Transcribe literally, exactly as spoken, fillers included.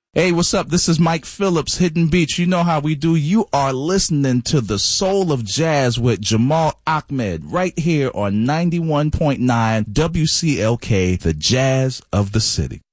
Hey, what's up? This is Mike Phillips, Hidden Beach. You know how we do. You are listening to the Soul of Jazz with Jamal Ahmed right here on ninety-one point nine W C L K, the Jazz of the City.